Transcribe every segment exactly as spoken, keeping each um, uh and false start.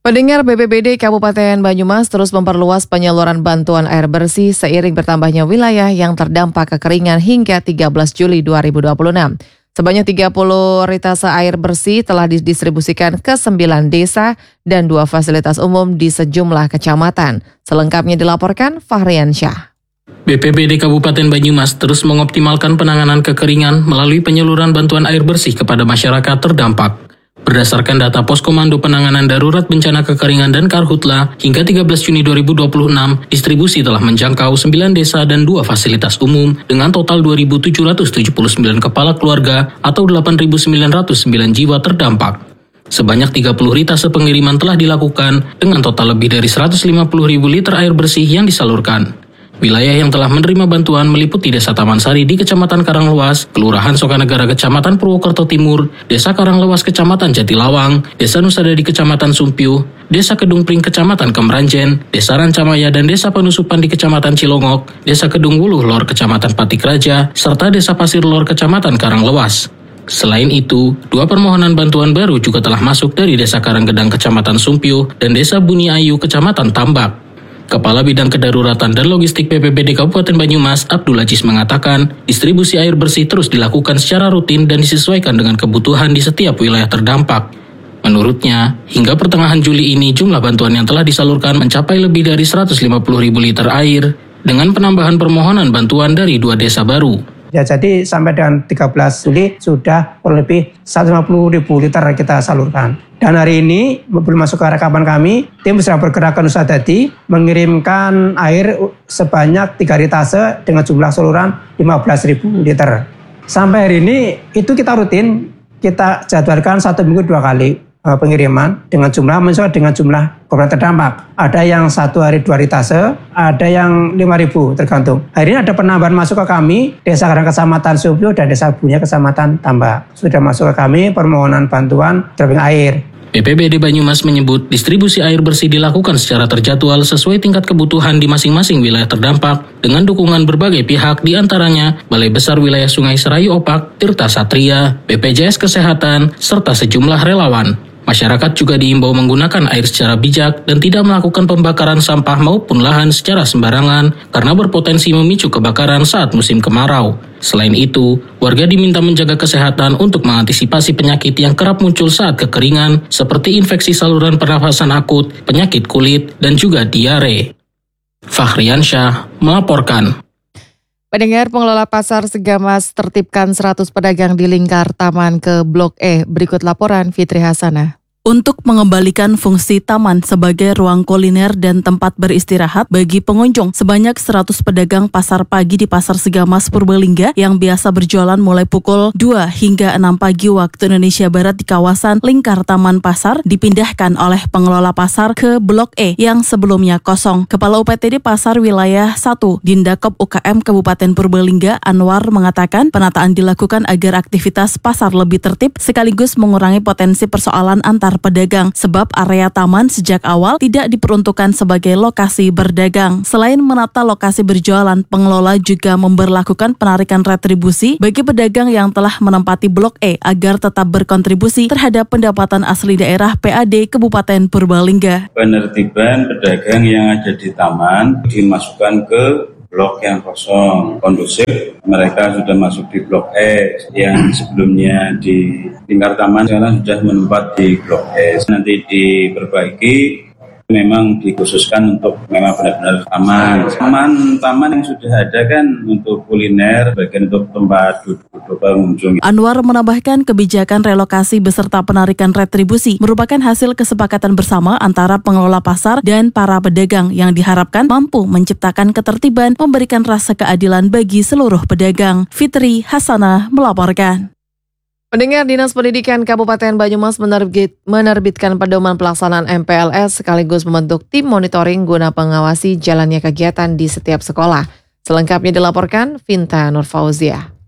Pendengar, B P B D Kabupaten Banyumas terus memperluas penyaluran bantuan air bersih seiring bertambahnya wilayah yang terdampak kekeringan hingga tiga belas Juli dua ribu dua puluh enam. Sebanyak tiga puluh ritase air bersih telah didistribusikan ke sembilan desa dan dua fasilitas umum di sejumlah kecamatan. Selengkapnya dilaporkan Fahrian Syah. B P B D Kabupaten Banyumas terus mengoptimalkan penanganan kekeringan melalui penyaluran bantuan air bersih kepada masyarakat terdampak. Berdasarkan data Poskomando Penanganan Darurat Bencana Kekeringan dan Karhutla, hingga tiga belas Juni dua ribu dua puluh enam, distribusi telah menjangkau sembilan desa dan dua fasilitas umum dengan total dua ribu tujuh ratus tujuh puluh sembilan kepala keluarga atau delapan ribu sembilan ratus sembilan jiwa terdampak. Sebanyak tiga puluh ritase pengiriman telah dilakukan dengan total lebih dari seratus lima puluh ribu liter air bersih yang disalurkan. Wilayah yang telah menerima bantuan meliputi Desa Taman Sari di Kecamatan Karanglewas, Kelurahan Sokanegara Kecamatan Purwokerto Timur, Desa Karanglewas Kecamatan Jatilawang, Desa Nusadadi Kecamatan Sumpiuh, Desa Kedung Pring Kecamatan Kemranjen, Desa Rancamaya dan Desa Penusupan di Kecamatan Cilongok, Desa Kedung Wuluh Lor Kecamatan Patikraja, serta Desa Pasir Lor Kecamatan Karanglewas. Selain itu, dua permohonan bantuan baru juga telah masuk dari Desa Karanggedang Kecamatan Sumpiuh dan Desa Buni Ayu Kecamatan Tambak. Kepala Bidang Kedaruratan dan Logistik B P B D Kabupaten Banyumas, Abdul Aziz mengatakan, distribusi air bersih terus dilakukan secara rutin dan disesuaikan dengan kebutuhan di setiap wilayah terdampak. Menurutnya, hingga pertengahan Juli ini jumlah bantuan yang telah disalurkan mencapai lebih dari seratus lima puluh ribu liter air, dengan penambahan permohonan bantuan dari dua desa baru. Ya, jadi sampai dengan tiga belas Juli sudah kurang lebih seratus lima puluh ribu liter kita salurkan. Dan hari ini belum masuk ke rekapan kami, tim sedang bergerak ke Nusadadi mengirimkan air sebanyak tiga ritase dengan jumlah saluran lima belas ribu liter. Sampai hari ini itu kita rutin, kita jadwalkan satu minggu dua kali uh, pengiriman dengan jumlah menyesuaikan dengan jumlah korban terdampak. Ada yang satu hari dua ritase, ada yang lima ribu tergantung. Hari ini ada penambahan masuk ke kami, Desa Karang Kecamatan Sumpiuh dan Desa Bunya Kecamatan Tambak. Sudah masuk ke kami permohonan bantuan dropping air. B P B D Banyumas menyebut distribusi air bersih dilakukan secara terjadwal sesuai tingkat kebutuhan di masing-masing wilayah terdampak dengan dukungan berbagai pihak diantaranya Balai Besar Wilayah Sungai Serayu Opak, Tirta Satria, B P J S Kesehatan, serta sejumlah relawan. Masyarakat juga diimbau menggunakan air secara bijak dan tidak melakukan pembakaran sampah maupun lahan secara sembarangan karena berpotensi memicu kebakaran saat musim kemarau. Selain itu, warga diminta menjaga kesehatan untuk mengantisipasi penyakit yang kerap muncul saat kekeringan seperti infeksi saluran pernafasan akut, penyakit kulit, dan juga diare. Fahrian Syah melaporkan. Pendengar, pengelola pasar Segamas tertibkan seratus pedagang di lingkar taman ke Blok E. Berikut laporan Fitri Hasanah. Untuk mengembalikan fungsi taman sebagai ruang kuliner dan tempat beristirahat bagi pengunjung, sebanyak seratus pedagang pasar pagi di Pasar Segamas Purbalingga yang biasa berjualan mulai pukul dua hingga enam pagi waktu Indonesia Barat di kawasan lingkar Taman Pasar dipindahkan oleh pengelola pasar ke Blok E yang sebelumnya kosong. Kepala U P T D Pasar Wilayah satu Dindakop U K M Kabupaten Purbalingga Anwar mengatakan penataan dilakukan agar aktivitas pasar lebih tertib sekaligus mengurangi potensi persoalan antar pedagang sebab area taman sejak awal tidak diperuntukkan sebagai lokasi berdagang. Selain menata lokasi berjualan, pengelola juga memberlakukan penarikan retribusi bagi pedagang yang telah menempati Blok E agar tetap berkontribusi terhadap pendapatan asli daerah P A D Kabupaten Purbalingga. Penertiban pedagang yang ada di taman dimasukkan ke blok yang kosong, kondusif. Mereka sudah masuk di Blok E yang sebelumnya di lingkar taman, sekarang sudah menempat di Blok E. Nanti diperbaiki, memang dikhususkan untuk memang benar-benar taman. Taman-taman yang sudah ada kan untuk kuliner, bagian untuk tempat duduk pengunjung. Anwar menambahkan kebijakan relokasi beserta penarikan retribusi merupakan hasil kesepakatan bersama antara pengelola pasar dan para pedagang yang diharapkan mampu menciptakan ketertiban, memberikan rasa keadilan bagi seluruh pedagang. Fitri Hasanah melaporkan. Pendengar, Dinas Pendidikan Kabupaten Banyumas menerbit, menerbitkan pedoman pelaksanaan M P L S sekaligus membentuk tim monitoring guna mengawasi jalannya kegiatan di setiap sekolah. Selengkapnya dilaporkan Vinta Nurfauzia.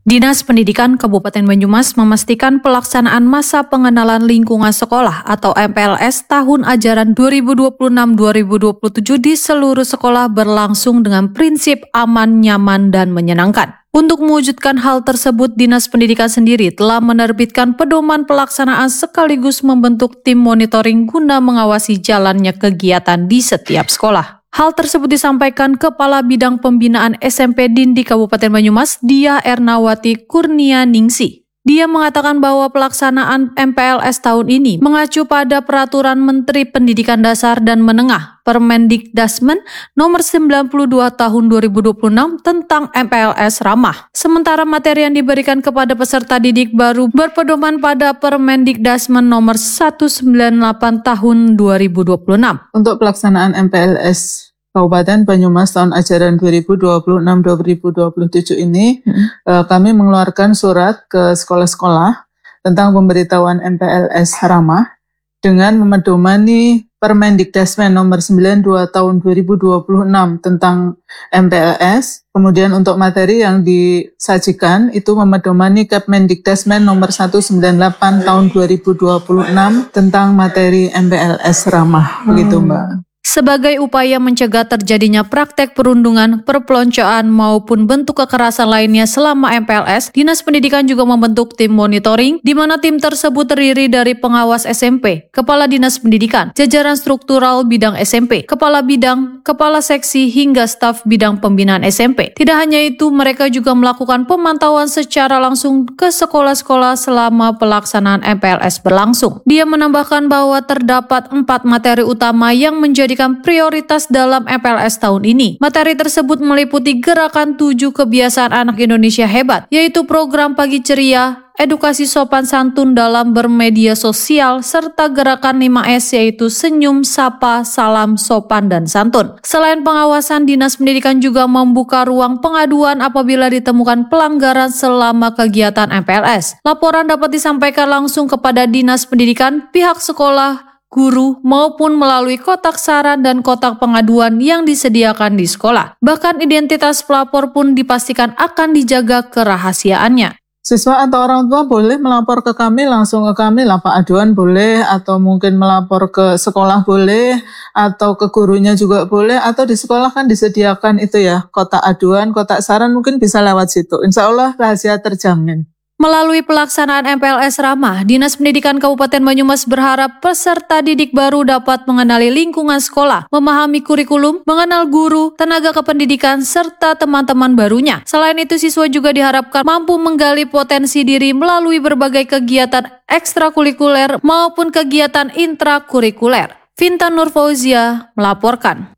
Dinas Pendidikan Kabupaten Banyumas memastikan pelaksanaan masa pengenalan lingkungan sekolah atau M P L S tahun ajaran dua ribu dua puluh enam dua ribu dua puluh tujuh di seluruh sekolah berlangsung dengan prinsip aman, nyaman, dan menyenangkan. Untuk mewujudkan hal tersebut, Dinas Pendidikan sendiri telah menerbitkan pedoman pelaksanaan sekaligus membentuk tim monitoring guna mengawasi jalannya kegiatan di setiap sekolah. Hal tersebut disampaikan Kepala Bidang Pembinaan S M P Dindi Kabupaten Banyumas, Dia Ernawati Kurnianingsi. Dia mengatakan bahwa pelaksanaan M P L S tahun ini mengacu pada Peraturan Menteri Pendidikan Dasar dan Menengah Permendikdasmen nomor sembilan puluh dua tahun dua ribu dua puluh enam tentang M P L S ramah. Sementara materi yang diberikan kepada peserta didik baru berpedoman pada Permendikdasmen nomor seratus sembilan puluh delapan tahun dua ribu dua puluh enam. Untuk pelaksanaan M P L S Kabupaten Banyumas tahun ajaran dua ribu dua puluh enam dua ribu dua puluh tujuh ini, hmm. eh, kami mengeluarkan surat ke sekolah-sekolah tentang pemberitahuan M P L S ramah dengan memedomani Permendikdasmen nomor sembilan puluh dua tahun dua ribu dua puluh enam tentang M P L S. Kemudian untuk materi yang disajikan itu memedomani Kepmendikdasmen nomor seratus sembilan puluh delapan tahun dua ribu dua puluh enam tentang materi M P L S ramah. Hmm. Begitu, Mbak. Sebagai upaya mencegah terjadinya praktek perundungan, perpeloncoan, maupun bentuk kekerasan lainnya selama M P L S, Dinas Pendidikan juga membentuk tim monitoring, di mana tim tersebut terdiri dari pengawas S M P, Kepala Dinas Pendidikan, jajaran struktural bidang S M P, Kepala Bidang, Kepala Seksi, hingga staf bidang pembinaan S M P. Tidak hanya itu, mereka juga melakukan pemantauan secara langsung ke sekolah-sekolah selama pelaksanaan M P L S berlangsung. Dia menambahkan bahwa terdapat empat materi utama yang menjadi prioritas dalam M P L S tahun ini. Materi tersebut meliputi gerakan tujuh kebiasaan anak Indonesia hebat, yaitu program pagi ceria, edukasi sopan santun dalam bermedia sosial, serta gerakan lima S yaitu senyum, sapa, salam, sopan, dan santun. Selain pengawasan, Dinas Pendidikan juga membuka ruang pengaduan apabila ditemukan pelanggaran selama kegiatan M P L S. Laporan dapat disampaikan langsung kepada Dinas Pendidikan, pihak sekolah, guru, maupun melalui kotak saran dan kotak pengaduan yang disediakan di sekolah. Bahkan identitas pelapor pun dipastikan akan dijaga kerahasiaannya. Siswa atau orang tua boleh melapor ke kami, langsung ke kami, lapor aduan boleh, atau mungkin melapor ke sekolah boleh, atau ke gurunya juga boleh, atau di sekolah kan disediakan itu ya, kotak aduan, kotak saran, mungkin bisa lewat situ. Insya Allah rahasia terjamin. Melalui pelaksanaan M P L S ramah, Dinas Pendidikan Kabupaten Banyumas berharap peserta didik baru dapat mengenali lingkungan sekolah, memahami kurikulum, mengenal guru, tenaga kependidikan, serta teman-teman barunya. Selain itu, siswa juga diharapkan mampu menggali potensi diri melalui berbagai kegiatan ekstrakurikuler maupun kegiatan intrakurikuler. Vinta Nurfauzia melaporkan.